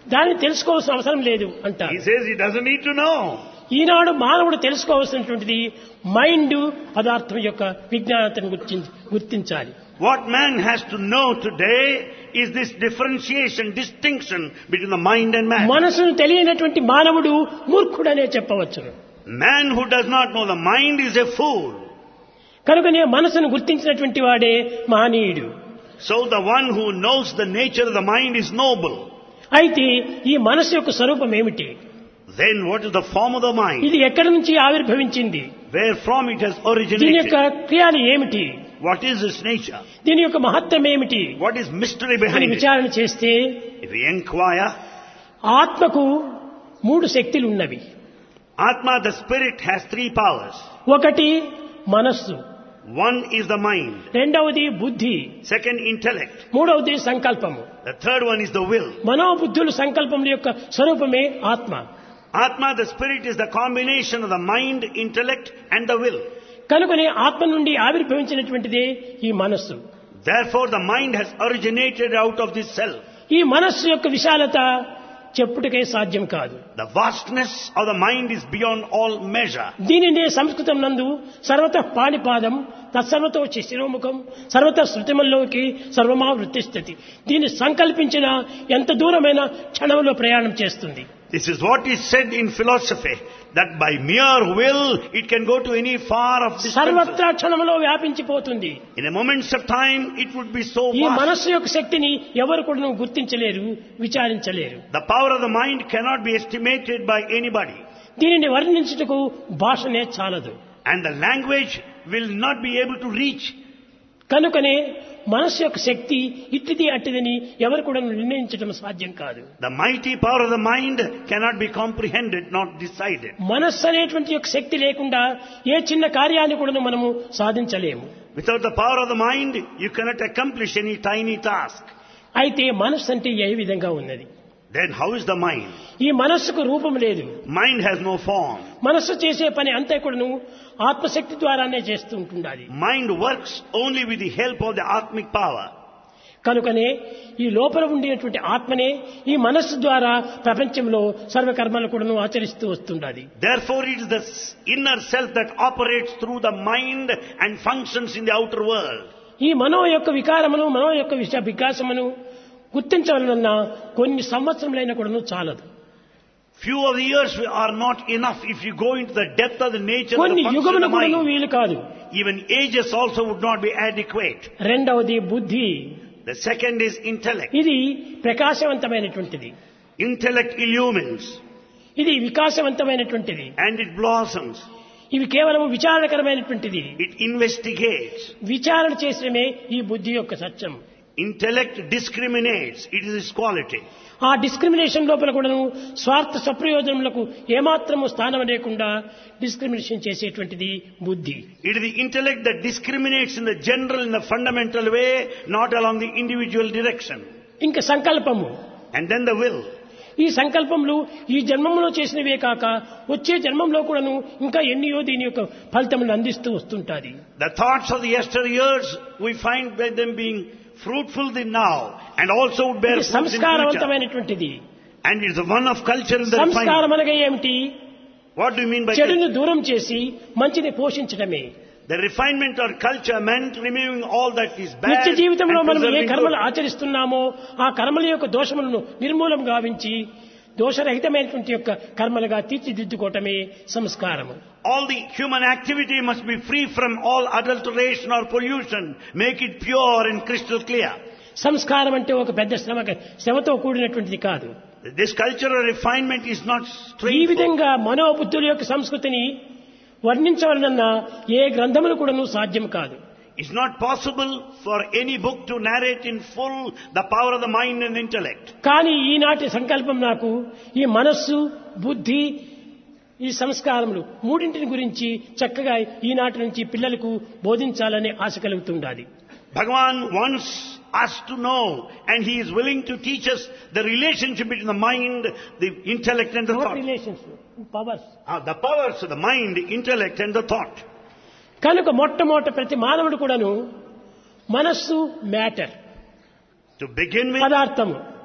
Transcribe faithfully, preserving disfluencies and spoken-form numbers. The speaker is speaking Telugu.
దాన్ని తెలుసుకోవాల్సిన అవసరం లేదు అంటారు. He says he doesn't need to know. ఈనాడు మానవుడు తెలుసుకోవాల్సినటువంటిది మైండ్ పదార్థం యొక్క విజ్ఞానతను గుర్తించి గుర్తించాలి. What man has to know today is this differentiation, distinction between the mind and matter. మనసును తెలియనటువంటి మానవుడు మూర్ఖుడనే చెప్పవచ్చును. Man who does not know the mind is a fool. కనుకనే మనసును గుర్తించినటువంటి వాడే మహనీయుడు. So the one who knows the nature of the mind is noble. అయితే ఈ మనసు యొక్క స్వరూపం ఏమిటి? Then what is the form of the mind? ఇది ఎక్కడి నుంచి ఆవిర్భవించింది? Where from it has దీని originated? యొక్క క్రియలు ఏమిటి? What is its nature? దీని యొక్క మహత్వం ఏమిటి What is mystery అని behind it? విచారణ చేస్తే If we inquire, ఆత్మకు మూడు శక్తులు ఉన్నవి. Atma, the spirit, has three powers. ఒకటి మనస్సు, One is the mind. రెండవది బుద్ధి, Second, intellect. మూడవది సంకల్పము. The third one is the will. మనోబుద్ధులు సంకల్పముల యొక్క స్వరూపమే ఆత్మ. Atma, the spirit, is the combination of the mind, intellect and the will. కనుకనే ఆత్మ నుండి ఆవిర్భవించినటువంటిదే ఈ మనస్సు. Therefore, the mind has originated out of this self. ఈ మనస్సు యొక్క విశాలత చెప్పుటకే సాధ్యం కాదు. The vastness of the mind is beyond all measure. దీనినే సంస్కృతం నందు సర్వతః పాణిపాదం తత్సర్వతో శిశిరోముఖం సర్వతః శృతిమల్లోకి సర్వమా వృత్తిస్థితి. దీన్ని సంకల్పించిన ఎంత దూరమైన క్షణంలో ప్రయాణం చేస్తుంది. This is what is said in philosophy, that by mere will it can go to any far of distances. సర్వత్రా క్షణంలో వ్యాపించిపోతుంది. In a moment of time it would be so ఈ vast. మనస్సు యొక్క శక్తిని ఎవరు కూడా గుర్తించలేరు, విచారించలేరు. The power of the mind cannot be estimated by anybody. దీనిని వర్ణించుటకు భాషనే చాలదు. And the language will not be able to reach. కనుకనే మనస్సు యొక్క శక్తి ఇట్టిది అట్టిదని ఎవరు కూడా నిర్ణయించడం సాధ్యం కాదు. The mighty power of the mind cannot be comprehended, not decided. మనస్సు అనేటువంటి యొక్క శక్తి లేకుండా ఏ చిన్న కార్యాన్ని కూడా మనము సాధించలేము. Without the power of the mind, you cannot accomplish any tiny task. అయితే మనస్సు అంటే ఏ విధంగా ఉన్నది? Then how is the mind? ఈ మనస్సుకు రూపం లేదు. Mind has no form. మనస్సు చేసే పని అంతా కూడాను ఆత్మశక్తి ద్వారానే చేస్తూ ఉంటుండాలి. Mind works only with the help of the atmic power. కనుకనే ఈ లోపల ఉండేటువంటి ఆత్మనే ఈ మనస్సు ద్వారా ప్రపంచంలో సర్వకర్మలు కూడాను ఆచరిస్తూ వస్తుండాలి. Therefore it is the inner self that operates through the mind and functions in the outer world. ఈ మనో యొక్క వికారమును మనో యొక్క విష వికాసమును గుర్తించవలన కొన్ని సంవత్సరములైన కూడాను చాలదు. Few of the years are not enough if you go into the depth of the nature of కొన్ని the function of యుగములు the కూడాను mind. వీలు కాదు. Even ages also would not be adequate. రెండవది బుద్ధి. The second is intellect. ఇది ప్రకాశవంతమైనటువంటిది. Intellect illumines ఇది వికాసవంతమైనటువంటిది. and it blossoms. ఇవి కేవలం విచారణకరమైనటువంటిది. It investigates. విచారణ చేసడమే ఈ బుద్ధి యొక్క సత్యం. Intellect discriminates. It is its quality. ఆ డిస్క్రిమినేషన్ లోపల కూడాను స్వార్థ స్వప్రయోజనములకు ఏమాత్రము స్థానం లేకుండా డిస్క్రిమినేషన్ చేసేటువంటిది బుద్ధి. It is the intellect that discriminates in the general, in the fundamental way, not along the individual direction. ఇంకా సంకల్పము. And then the will. ఈ సంకల్పములు ఈ జన్మంలో చేసినవే కాక వచ్చే జన్మంలో కూడాను ఇంకా ఎన్నియో దీని యొక్క ఫలితములను అందిస్తూ వస్తుంటాది. The thoughts of the yesteryears, we find by them being fruitful in now and also would bear ఇది fruits in future. సంస్కారవంతమైనటువంటిది. And it's the one of culture in the సంస్కారం refinement. అనగా ఏమిటి? What do you mean by చెడును culture? దూరం చేసి మంచిని పోషించడమే. The refinement or culture meant removing all that is bad నిత్య జీవితంలో and మనం ఏ preserving కర్మలు good. ఆచరిస్తున్నామో ఆ కర్మల యొక్క దోషములను నిర్మూలం గావించి దోషరహితమైనటువంటి యొక్క కర్మలుగా తీర్చిదిద్దుకోవటమే సంస్కారము. All the human activity must be free from all adulteration or pollution. Make it pure and crystal clear. సంస్కారం అంటే ఒక పెద్ద శ్రమ శ్రమతో కూడినటువంటిది కాదు. This cultural refinement is not ఈ straightforward. విధంగా మనోబుద్ధుల యొక్క సంస్కృతిని వర్ణించవలనన్నా ఏ గ్రంథములు కూడాను సాధ్యం కాదు. It's not possible for any book to narrate in full the power of the mind and intellect. కానీ ఈనాటి సంకల్పం నాకు ఈ మనస్సు బుద్ధి ఈ సంస్కారములు మూడింటిని గురించి చక్కగా ఈనాటి నుంచి పిల్లలకు బోధించాలనే ఆశ కలుగుతుండాలి. Bhagavan wants us to know, and he is willing to teach us the relationship between the mind, the intellect and the What thought. relations? Powers. Ah, the powers of the mind, intellect and the thought. కనుక మొట్టమొదట ప్రతి మానవుడు కూడాను మనస్సు మ్యాటర్ To begin with, పదార్థము